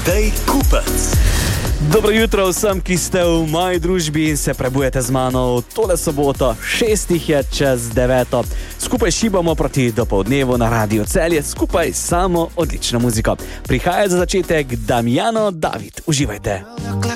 Matej Kupec. Dobro jutro vsem, ki ste v moji družbi in se prebujete z mano v tole soboto, 6:06. Skupaj šibamo proti dopoldnevu na Radio Celje, skupaj samo odlično muziko. Prihaja za začetek Damiano David. Uživajte.